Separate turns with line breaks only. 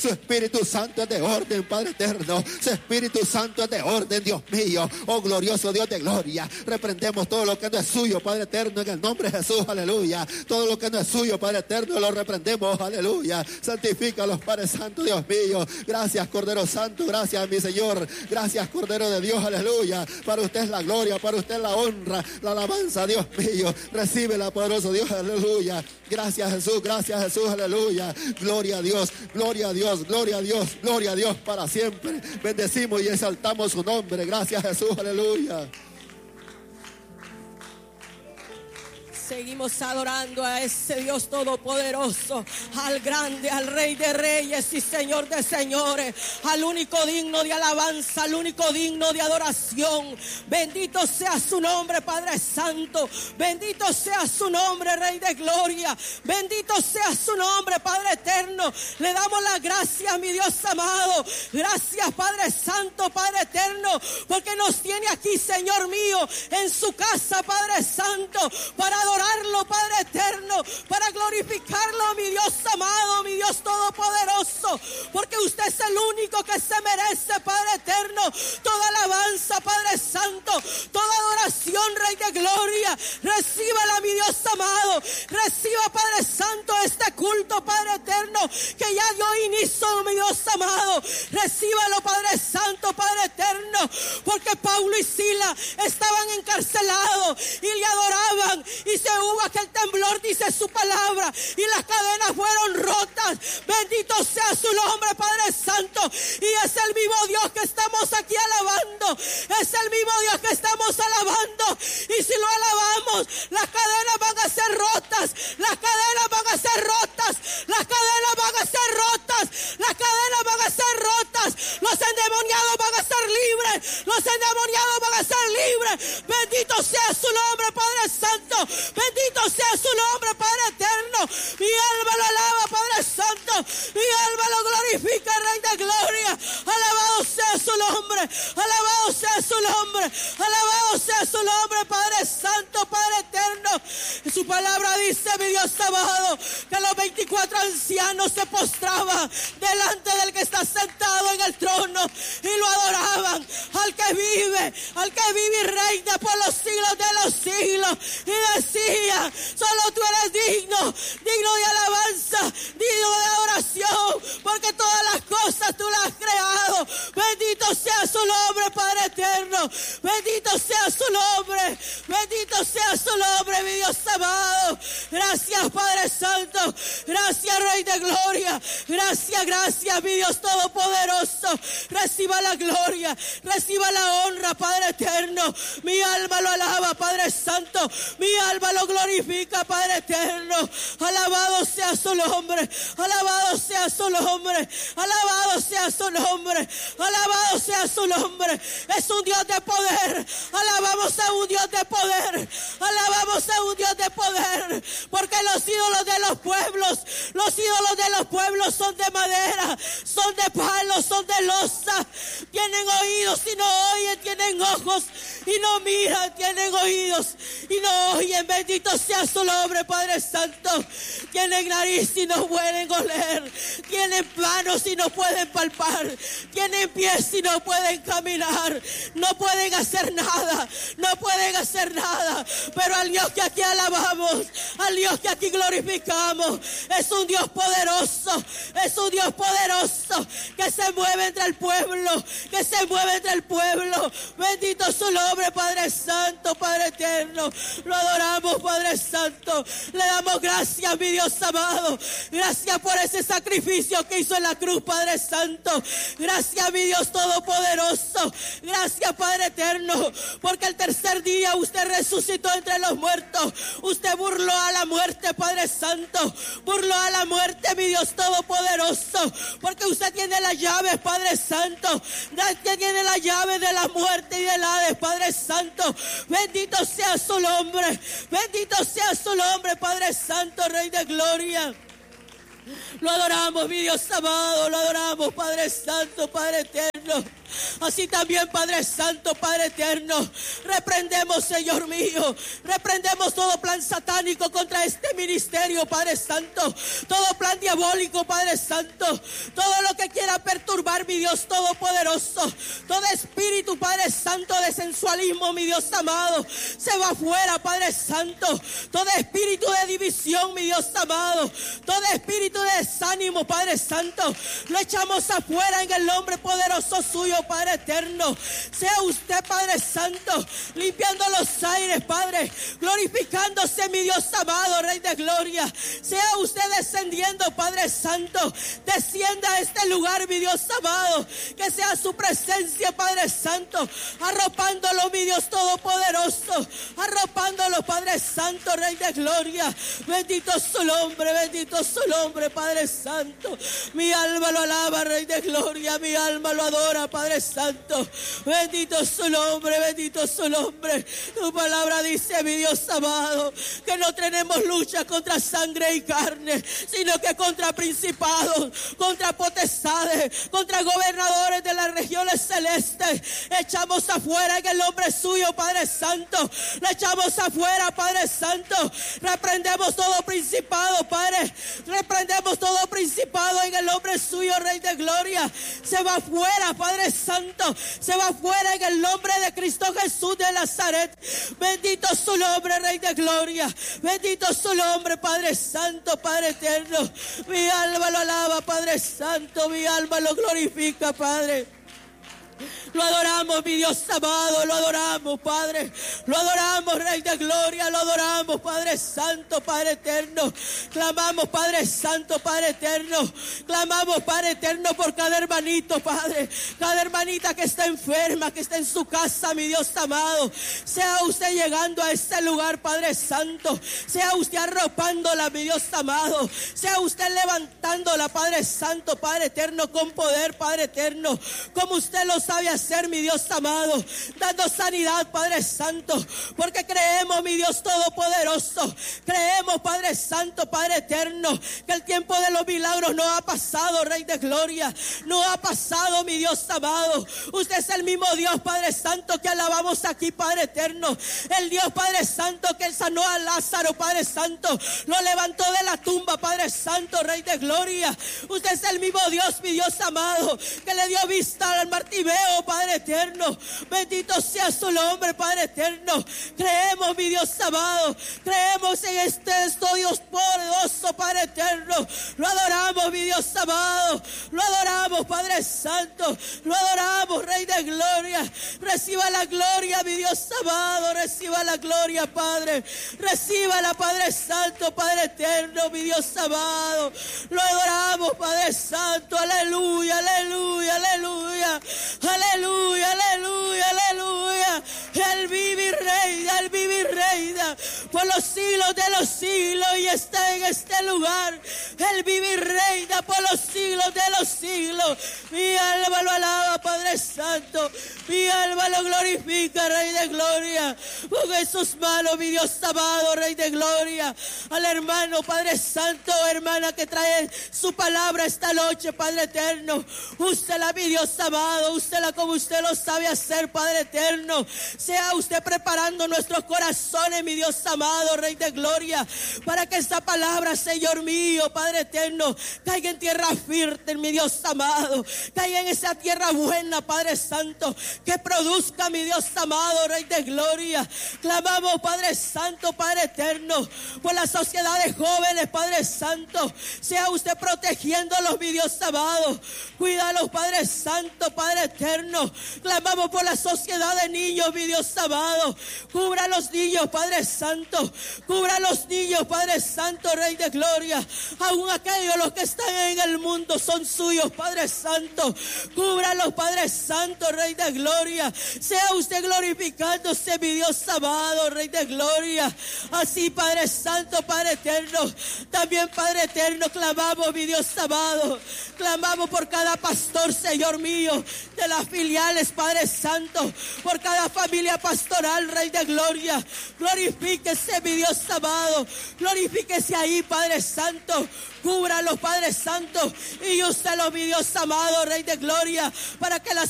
Su Espíritu Santo es de orden, Padre eterno. Su Espíritu Santo es de orden, Dios mío. Oh glorioso Dios de gloria. Reprendemos todo lo que no es suyo, Padre eterno, en el nombre de Jesús, aleluya. Todo lo que no es suyo, Padre eterno, lo reprendemos, aleluya. Santifícalos, Padre Santo, Dios mío. Gracias, Cordero Santo, gracias, mi Señor. Gracias, Cordero de Dios, aleluya. Para usted es la gloria, para usted es la honra, la alabanza, Dios mío. Recíbela, poderoso Dios, aleluya. Gracias, Jesús, aleluya. Gloria a Dios, gloria a Dios, gloria a Dios, gloria a Dios para siempre. Bendecimos y exaltamos su nombre. Gracias, Jesús, aleluya.
Seguimos adorando a ese Dios todopoderoso, al grande, al Rey de reyes y Señor de señores, al único digno de alabanza, al único digno de adoración. Bendito sea su nombre, Padre Santo. Bendito sea su nombre, Rey de gloria. Bendito sea su nombre, Padre eterno. Le damos las gracias, mi Dios amado. Gracias, Padre Santo, Padre eterno, porque nos tiene aquí, Señor mío, en su casa, Padre Santo, para adorarlo, Padre eterno, para glorificarlo, mi Dios amado, mi Dios todopoderoso, porque usted es el único que se merece, Padre eterno, toda alabanza, Padre Santo, toda adoración, Rey de gloria. Recíbala, mi Dios amado. Reciba, Padre Santo, este culto, Padre eterno, que ya dio inicio, mi Dios amado. Recíbalo, Padre Santo, Padre eterno, porque Pablo y Sila estaban encarcelados y le adoraban, y se hubo aquel temblor, dice su palabra, y las cadenas fueron rotas. Bendito sea su nombre, Padre Santo. Y es el mismo Dios que estamos aquí alabando. Es el mismo Dios que estamos alabando. Y si lo alabamos, las cadenas van a ser rotas. Las cadenas van a ser rotas. Las cadenas van a ser rotas. Las cadenas van a ser rotas. Los endemoniados van a ser libres. Los endemoniados van a ser libres. Bendito sea su nombre, Padre Santo. Bendito sea su nombre, Padre eterno. Mi alma lo alaba, Padre Santo. Mi alma lo glorifica, Rey de gloria. Alabado sea su nombre. Alabado sea su nombre. Alabado sea su nombre, Padre Santo, Padre eterno. Y su palabra dice, mi Dios amado, que los 24 ancianos se postraban delante del que está sentado en el trono y lo adoraban al que vive y reina por los siglos de los siglos. Y decía, solo tú eres digno de alabanza, digno de adoración, porque todas las cosas tú las has creado. Bendito sea su nombre, Padre eterno. Bendito sea su nombre. Bendito sea su nombre, mi Dios amado. Gracias, Padre Santo. Gracias, Rey de gloria. Gracias, mi Dios todopoderoso. Reciba la gloria, reciba la honra, Padre eterno. Mi alma lo alaba, Padre Santo. Mi alma lo glorifica, Padre eterno. Alabado sea su nombre. Alabado sea su nombre. Alabado sea su nombre. Alabado sea su nombre. Es un Dios de poder. Alabamos a un Dios de poder. Alabamos a un Dios de poder. Porque los ídolos de los pueblos son de madera, son de palo, son de losa. Tienen oídos y no oyen, tienen ojos y no miran, tienen oídos y no oyen. Bendito sea su nombre, Padre Santo. Tienen nariz y no pueden oler, tienen manos y no pueden palpar, tienen pies y no pueden caminar, no pueden hacer nada, no pueden hacer nada. Pero al Dios que aquí alabamos, al Dios que aquí glorificamos, es un Dios poderoso, es un Dios poderoso que se mueve entre el pueblo, que se mueve entre el pueblo. Bendito su nombre, Padre Santo, Padre eterno. Lo adoramos, Padre Santo. Le damos gracias, mi Dios amado. Gracias por ese sacrificio que hizo en la cruz, Padre Santo. Gracias, mi Dios todopoderoso. Gracias, Padre eterno, porque el tercer día usted resucitó entre los muertos. Usted burló a la muerte, Padre Santo. Burló a la muerte, mi Dios todopoderoso, porque usted tiene las llaves, Padre Santo. Usted tiene las llaves de la muerte y del Hades, Padre Santo. Bendito sea su nombre. Bendito sea su nombre, Padre Santo, Rey de gloria. Lo adoramos, mi Dios amado, lo adoramos, Padre Santo, Padre eterno. eterno. Así también, Padre Santo, Padre eterno, reprendemos, Señor mío, reprendemos todo plan satánico contra este ministerio, Padre Santo, todo plan diabólico, Padre Santo, todo lo que quiera perturbar, mi Dios todopoderoso, todo espíritu, Padre Santo, de sensualismo, mi Dios amado, se va afuera, Padre Santo, todo espíritu de división, mi Dios amado, todo espíritu de desánimo, Padre Santo, lo echamos afuera en el nombre poderoso suyo, Padre eterno. Sea usted, Padre Santo, limpiando los aires, Padre, glorificándose, mi Dios amado, Rey de gloria. Sea usted descendiendo, Padre Santo, descienda a este lugar, mi Dios amado, que sea su presencia, Padre Santo, arropándolo, mi Dios todopoderoso, arropándolo, Padre Santo, Rey de gloria. Bendito su nombre, Padre Santo. Mi alma lo alaba, Rey de gloria, mi alma lo adora, Padre Santo. Bendito su nombre, bendito su nombre. Tu palabra dice, mi Dios amado, que no tenemos lucha contra sangre y carne, sino que contra principados, contra potestades, contra gobernadores de las regiones celestes. Echamos afuera en el nombre suyo, Padre Santo. Lo echamos afuera, Padre Santo. Reprendemos todo principado, Padre. Reprendemos todo principado en el nombre suyo, Rey de gloria. Se va afuera, Padre Santo. Se va afuera en el nombre de Cristo Jesús de Nazaret. Bendito su nombre, Rey de gloria. Bendito su nombre, Padre Santo, Padre eterno. Mi alma lo alaba, Padre Santo. Mi alma lo glorifica, Padre. Lo adoramos, mi Dios amado, lo adoramos, Padre. Lo adoramos, Rey de gloria, lo adoramos, Padre Santo, Padre eterno. Clamamos, Padre Santo, Padre eterno. Clamamos, Padre eterno, por cada hermanito, Padre. Cada hermanita que está enferma, que está en su casa, mi Dios amado. Sea usted llegando a este lugar, Padre Santo. Sea usted arropándola, mi Dios amado. Sea usted levantándola, Padre Santo, Padre eterno, con poder, Padre eterno. Como usted lo sabe hacer, mi Dios amado, dando sanidad, Padre Santo, porque creemos, mi Dios todopoderoso, creemos, Padre Santo, Padre eterno, que el tiempo de los milagros no ha pasado, Rey de gloria, no ha pasado, mi Dios amado. Usted es el mismo Dios, Padre Santo, que alabamos aquí, Padre eterno, el Dios, Padre Santo, que sanó a Lázaro, Padre Santo, lo levantó de la tumba, Padre Santo, Rey de gloria. Usted es el mismo Dios, mi Dios amado, que le dio vista al Bartimeo, Padre eterno. Bendito sea su nombre, Padre eterno. Creemos, mi Dios amado, creemos en este Dios poderoso, Padre eterno. Lo adoramos, mi Dios amado, lo adoramos, Padre Santo, lo adoramos, Rey de gloria. Reciba la gloria, mi Dios amado, reciba la gloria, Padre. Reciba la, Padre Santo, Padre eterno, mi Dios amado. Lo adoramos, Padre Santo. Aleluya, aleluya, aleluya. Aleluya, aleluya, aleluya. Él vive y reina, Él vive y reina por los siglos de los siglos y está en este lugar. Él vive y reina por los siglos de los siglos. Mi alma lo alaba, Padre Santo. Mi alma lo glorifica, Rey de gloria. Ponga en sus manos, mi Dios amado, Rey de gloria, al hermano, Padre Santo, hermana que trae su palabra esta noche, Padre eterno. Úsela, mi Dios amado, úsela como usted lo sabe hacer, Padre eterno. Sea usted preparando nuestros corazones, mi Dios amado, Rey de gloria, para que esta palabra, Señor mío, Padre eterno, caiga en tierra fértil, mi Dios amado. Caiga en esa tierra buena, Padre Santo, que produzca, mi Dios amado, Rey de gloria. Clamamos, Padre Santo, Padre eterno, por las sociedades jóvenes, Padre Santo. Sea usted protegiéndolos, mi Dios amado. Cuídalos, Padre Santo, Padre eterno. Clamamos por la sociedad de niños, mi Dios amado. Cubra a los niños, Padre Santo. Cubra a los niños, Padre Santo, Rey de gloria. Aún aquellos los que están en el mundo son suyos, Padre Santo. Cúbralos, Padre Santo, Rey de gloria. Sea usted glorificándose, mi Dios amado, Rey de gloria. Así, Padre Santo, Padre eterno. También, Padre eterno, clamamos, mi Dios amado. Clamamos por cada pastor, Señor mío, de las filiales, Padre Santo, por cada familia pastoral, Rey de gloria. Glorifíquese, mi Dios amado. Glorifíquese ahí, Padre Santo. Cúbralos, Padre Santo, y úsalo, mi Dios amado, Rey de gloria, para que las